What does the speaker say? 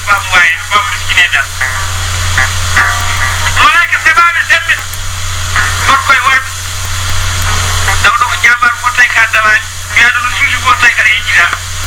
babu waye babu miskine da wala ka se babu sembe koy war daw do ko jambar ko tay ka dama ya do suju ko tay ka hijira